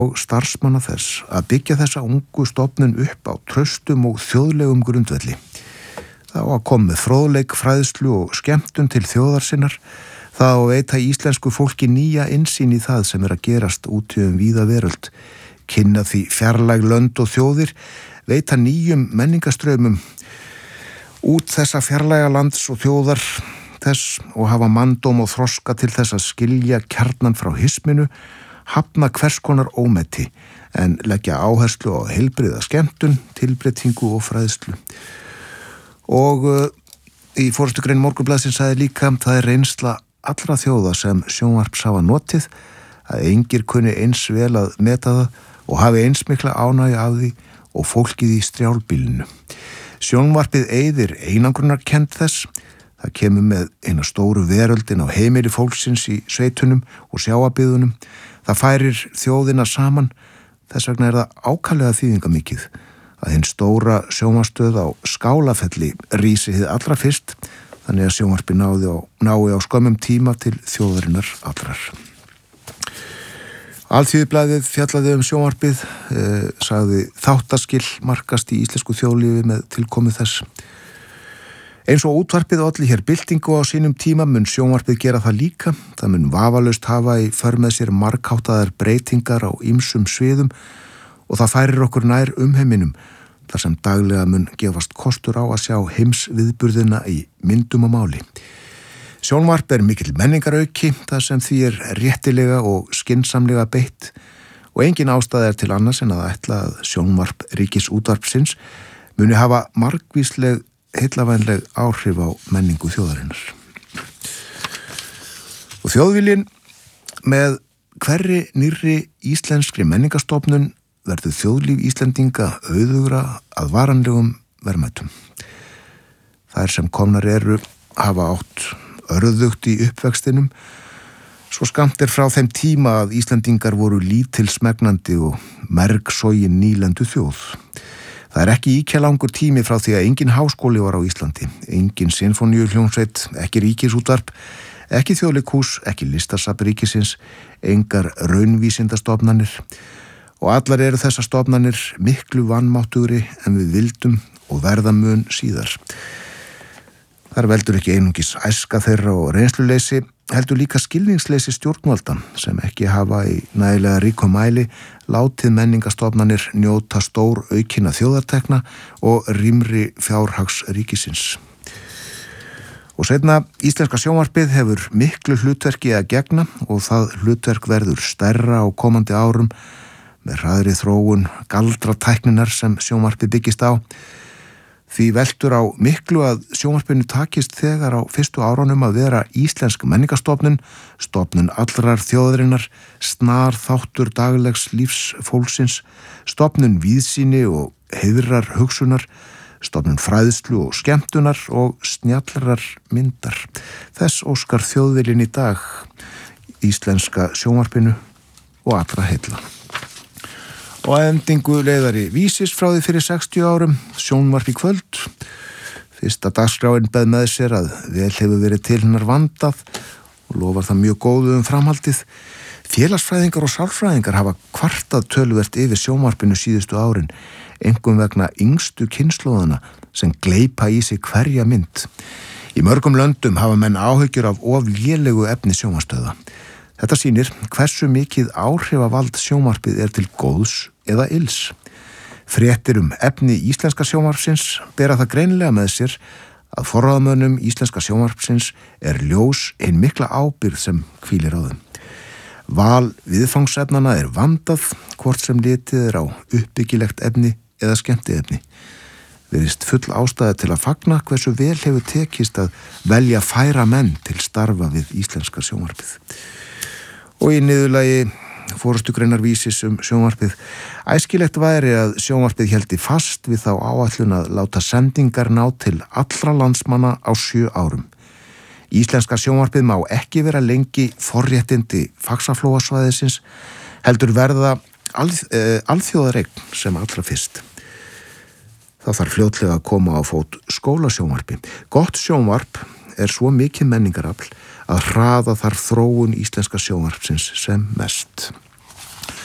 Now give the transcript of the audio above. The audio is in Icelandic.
og starfsmanna þess að byggja þessa ungu stofnun upp á traustum og þjóðlegum grundvelli. Það á að koma með fróðleik, fræðslu og skemmtun til þjóðar sinnar. Það á að veita íslensku fólki nýja innsýn í það sem að gerast úti víða veröld, kynna því fjarlæg lönd og þjóðir, veita nýjum menningastraumum út þessa fjarlæga lands og þjóðar þess og hafa manndóm og þroska til þess að skilja kjarnan frá hisminu, hafna hvers konar ómetti en leggja áherslu á heilbrigða skemmtun, tilbreytingu og fræðslu. Og í forystugrein Morgunblaðsins sagði líka það reynsla allra þjóða sem sjónvarps hafa notið að engir kunni eins vel að meta það og hafi eins mikla ánægju af því og fólkið í strjálbýlinu. Sjónvarpið eyðir einangrunarkennd þess. Það kemur með eina stóru veröldin á heimili fólksins í sveitunum og sjávarbyggðunum. Það færir þjóðina saman. Þess vegna það ákaflega þýðingamikið að hinn stóra sjónvarpsstöð á Skálafelli rísi hið allra fyrst, þannig að sjónvarpið nái á skömmum tíma til þjóðarinnar allrar. Alþýðublaðið fjallaði sjónvarpið, sagði þáttaskil markast í íslensku þjóðlífi með tilkomu þess. Eins og útvarpið olli hér byltingu á sínum tíma mun sjónvarpið gera það líka. Það mun vafalaust hafa í för með sér margháttaðar breytingar á ýmsum sviðum og það færir okkur nær umheiminum þar sem daglega mun gefast kostur á að sjá heimsviðburðina í myndum og máli. Sjónvarp mikill menningarauki þar sem því réttilega og skynsamlega beitt og engin ástæða til annars en að ætla að sjónvarp Ríkisútvarpsins muni hafa margvísleg heillavænleg áhrif á menningu þjóðarinnar. Og þjóðviljinn með hverri nýrri íslenskri menningarstofnun verður þjóðlíf Íslendinga auðugra að varanlegum verðmætum. Þær sem komnar hafa átt örðugt í uppvextinum, svo skammt frá þeim tíma að Íslendingar voru lítilsmegnandi og mergsogin nýlendu þjóð. Það ekki íkjalangur tími frá því að engin háskóli var á Íslandi, engin sinfóníuhljómsveit, ekki ríkisútvarp, ekki þjóðleikhús, ekki listasafn ríkisins, engar raunvísindastofnanir og allar þessar stofnanir miklu vanmáttugri en við vildum og verða mun síðar. Þar veldur ekki einungis æska þeirra og reynsluleysi, heldur líka skilningsleysi stjórnvalda sem ekki hafa í nægilega ríkum mæli látið menningarstofnanir njóta stór aukinna þjóðartekna og rýmri fjárhags ríkisins. Og seinna íslenska sjónvarpið hefur miklu hlutverki að gegna og það hlutverk verður stærra á komandi árum með hraðri þróun galdratækninar sem sjónvarpið byggist á. Því veltur á miklu að sjónvarpinu takist þegar á fyrstu árunum að vera íslensk menningarstofnun, stofnun allrar þjóðarinnar, snar þáttur daglegs lífs fólksins, stofnun víðsýni og heiðrar hugsunar, stofnun fræðslu og skemmtunar og snjallrar myndar. Þess óskar þjóðviljinn í dag íslenska sjónvarpinu og allra heilla. Og að endingu leiðari vísis frá því fyrir 60 árum, sjónvarp í kvöld. Fyrsta dagskráin beð með sér að vel hefur verið til hennar vandað og lofar það mjög góðu framhaldið. Félagsfræðingar og sálfræðingar hafa kvartað töluvert yfir sjónvarpinu síðustu árin, einkum vegna yngstu kynslóðana sem gleypa í sig hverja mynd. Í mörgum löndum hafa menn áhyggjur af of lélegu efni sjónvarpsstöðva. Þetta sýnir hversu mikið áhrifavald sjónvarpið til góðs eða ills. Fréttir efni íslenska sjónvarpsins bera það greinilega með sér að forráðamönnum íslenska sjónvarpsins ljós ein mikla ábyrgð sem hvílir á þeim. Val viðfangsefnana vandað, hvort sem litið á uppbyggilegt efni eða skemmtiefni. Virðist full ástæða til að fagna hversu vel hefur tekist að velja færa menn til starfa við íslenska sjónvarpið. Og í niðurlagi forystugreinar vísis sjónvarpið. Æskilegt væri að sjónvarpið héldi fast við þá áætlun að láta sendingar ná til allra landsmanna á 7 árum. Íslenska sjónvarpið má ekki vera lengi forréttindi Faxaflóasvæðisins, heldur verða alþjóðareign sem allra fyrst. Það þarf fljótlega að koma á fót skólasjónvarpi. Gott sjónvarp svo mikið menningarafl að hraða þarf þróun íslenska sjónvarpsins sem mest.